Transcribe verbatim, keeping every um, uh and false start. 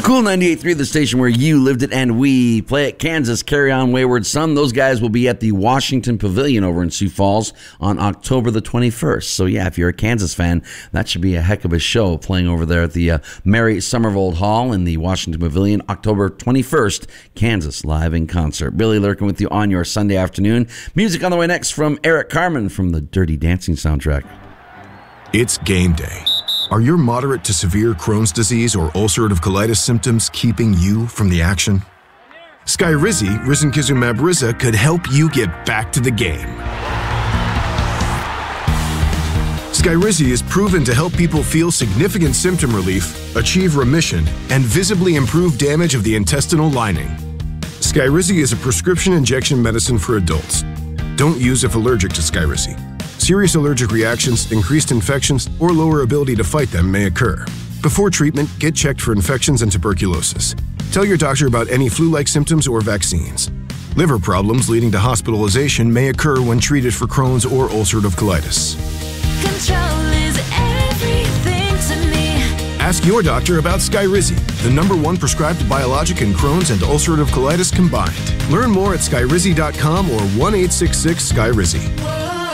Cool ninety-eight point three, the station where you lived it and we play it. Kansas, Carry On Wayward Son. Those guys will be at the Washington Pavilion over in Sioux Falls on October the twenty-first. So yeah, if you're a Kansas fan, that should be a heck of a show playing over there at the uh, Mary Summervold Hall in the Washington Pavilion, October twenty-first. Kansas live in concert. Billy Lurkin with you on your Sunday afternoon. Music on the way next from Eric Carmen from the Dirty Dancing soundtrack. It's game day. Are your moderate to severe Crohn's disease or ulcerative colitis symptoms keeping you from the action? Skyrizi, risankizumab Riza, could help you get back to the game. Skyrizi is proven to help people feel significant symptom relief, achieve remission, and visibly improve damage of the intestinal lining. Skyrizi is a prescription injection medicine for adults. Don't use if allergic to Skyrizi. Serious allergic reactions, increased infections, or lower ability to fight them may occur. Before treatment, get checked for infections and tuberculosis. Tell your doctor about any flu-like symptoms or vaccines. Liver problems leading to hospitalization may occur when treated for Crohn's or ulcerative colitis. Control is everything to me. Ask your doctor about Skyrizi, the number one prescribed biologic in Crohn's and ulcerative colitis combined. Learn more at skyrizi dot com or one eight six six Skyrizi.